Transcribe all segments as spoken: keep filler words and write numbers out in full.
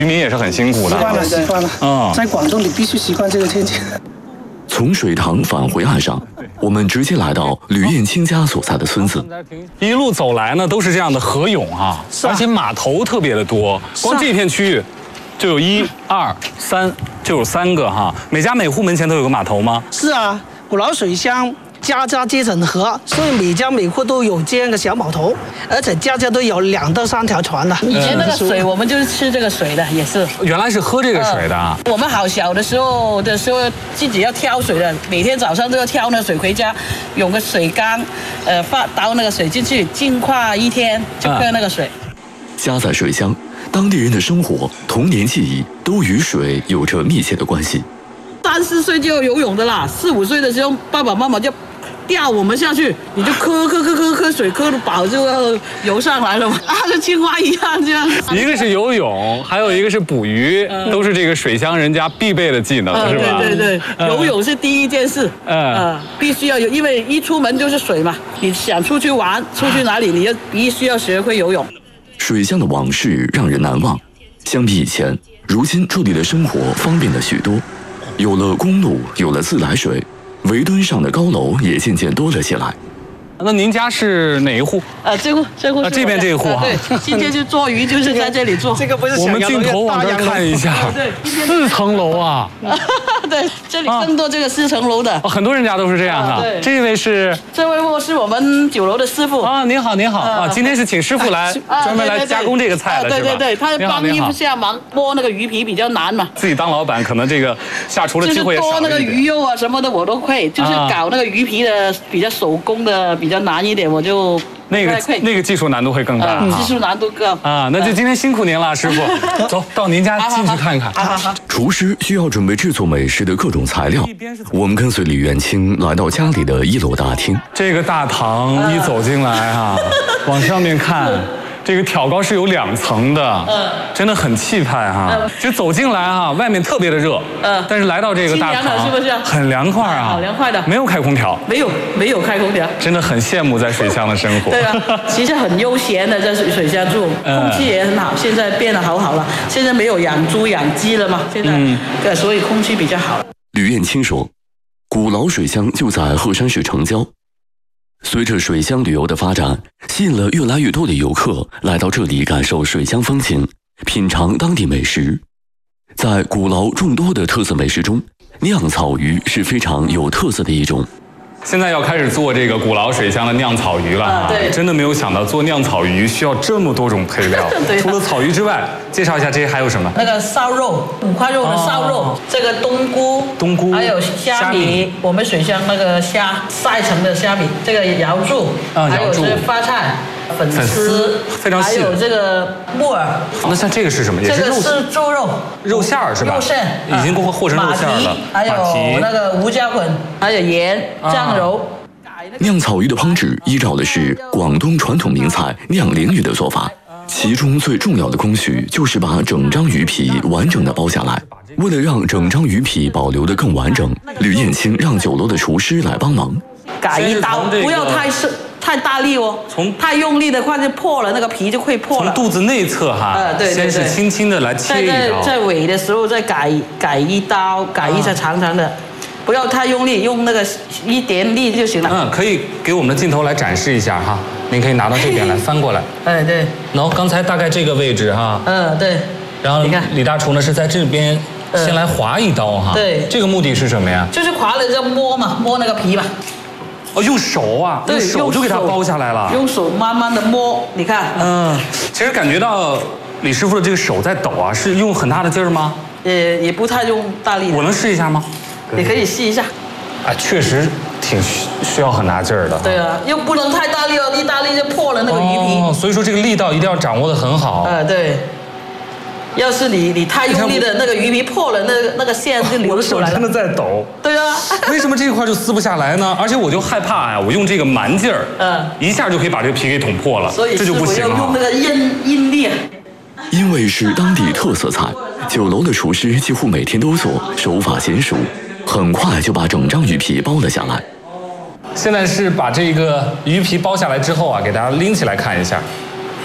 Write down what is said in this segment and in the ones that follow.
渔民也是很辛苦的。 习惯了，习惯了。嗯，在广东你必须习惯这个天气。 从水塘返回岸上，我们直接来到吕燕青家所在的村子。 一路走来呢，都是这样的河涌啊，而且码头特别的多。光这片区域就有一、二、三，就有三个哈。每家每户门前都有个码头吗？ 是啊，鼓楼水乡。 家家接整河，所以每家每户都有这样的小码头，而且家家都有两到三条船的。 以前那个水，我们就是吃这个水的，也是。 原来是喝这个水的。呃、 我们好小的时候的时候，自己要挑水的，每天早上都要挑那水回家，有个水缸，呃，放倒那个水进去，浸快一天就喝那个水。 家在水乡，当地人的生活、童年记忆都与水有着密切的关系。 三四岁就要游泳的啦，四五岁的时候，爸爸妈妈就 掉我们下去，你就磕磕磕磕磕水，磕到饱就要游上来了嘛，啊，跟青蛙一样这样。 一个是游泳，还有一个是捕鱼，嗯、都是这个水乡人家必备的技能，嗯、是吧？ 对对对，嗯、游泳是第一件事，嗯、呃，必须要有，因为一出门就是水嘛。你想出去玩，出去哪里，你要必须要学会游泳。 水乡的往事让人难忘，相比以前，如今这里的生活方便了许多，有了公路，有了自来水。 围墩上的高楼也渐渐多了起来。 那您家是哪一户？ 呃，这户，这户， 这边这一户哈。 对，今天就做鱼，就是在这里做。 这个不是我们镜头往这儿看一下， 对， 四层楼啊。 对，这里更多这个四层楼的。 哦，很多人家都是这样哈。这位是？ 这位是我们酒楼的师傅。 啊，您好，您好啊，今天是请师傅来专门来加工这个菜的是吧？ 对对对，他帮衣服下忙，剥那个鱼皮比较难嘛。 自己当老板，可能这个下厨的机会也少一点。 就是剥那个鱼肉啊什么的我都会，就是搞那个鱼皮的比较手工的比较难一点，我就。 那个那个技术难度会更大， 嗯、技术难度高啊！那就今天辛苦您了，师傅。走到您家进去看看。 好好好。 厨师需要准备制作美食的各种材料。我们跟随李元清来到家里的一楼大厅。 这个大堂一走进来啊，往上面看。 这个挑高是有两层的，嗯，真的很气派哈。嗯、其实走进来哈，外面特别的热，嗯，但是来到这个大堂， 是不是很凉快啊？ 好凉快的， 没有开空调， 没有没有开空调， 真的很羡慕在水乡的生活。 对啊，其实很悠闲的在水水乡住，空气也很好。现在变得好好了，现在没有养猪养鸡了嘛，现在，嗯，对，所以空气比较好。 吕燕青说，古老水乡就在鹤山市城郊。 随着水乡旅游的发展，吸引了越来越多的游客来到这里感受水乡风情，品尝当地美食。在鼓楼众多的特色美食中，酿草鱼是非常有特色的一种。 现在要开始做这个鼓楼水乡的酿草鱼了啊！ 对， 真的没有想到做酿草鱼需要这么多种配料。除了草鱼之外，介绍一下这些还有什么？ 那个烧肉，五花肉的烧肉，哦、这个冬菇， 冬菇， 还有虾米，我们水乡那个虾晒成的虾米，这个瑶柱， 啊， 还有是发菜。 粉丝非常细， 还有这个木耳。 那像这个是什么？也是肉， 这个是猪肉， 肉馅儿是吧？ 肉馅已经和成肉馅了。 还有那个胡椒粉，还有盐、酱油。 酿草鱼的烹制依照的是广东传统名菜酿鲢鱼的做法，其中最重要的工序就是把整张鱼皮完整的剥下来。为了让整张鱼皮保留得更完整，吕燕青让酒楼的厨师来帮忙， 改一刀，不要太深。 太大力哦，从太用力的话就破了，那个皮就会破了。 从肚子内侧哈， 呃，对对对， 先是轻轻的来切一刀， 在在尾的时候再改改一刀，改一下长长的，啊、不要太用力，用那个一点力就行了。 嗯，可以给我们的镜头来展示一下哈，您可以拿到这边来翻过来。 哎对， 然后刚才大概这个位置哈， 嗯对， 然后李大厨呢是在这边先来划一刀哈， 对， 这个目的是什么呀？ 就是划了就摸嘛，摸那个皮嘛。 哦，用手啊， 对， 用手就给它剥下来了。 用手慢慢的摸，你看， 嗯，其实感觉到李师傅的这个手在抖啊，是用很大的劲儿吗？ 也也不太用大力。 我能试一下吗？ 你可以试一下。 啊，确实挺需要很大劲儿的。 对啊，又不能太大力哦，一大力就破了那个鱼皮。 哦，所以说这个力道一定要掌握得很好。 呃，对。 要是你你太用力的那个鱼皮破了，那个那个线就流出来了。 真的在抖。 对啊。 为什么这一块就撕不下来呢？而且我就害怕呀，我用这个蛮劲儿，嗯，一下就可以把这个皮给捅破了， 所以这就不行了。 要用那个阴阴力。 因为是当地特色菜，酒楼的厨师几乎每天都做，手法娴熟，很快就把整张鱼皮剥了下来。 现在是把这个鱼皮剥下来之后啊，给大家拎起来看一下。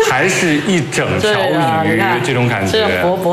还是一整条鱼这种感觉。 这薄薄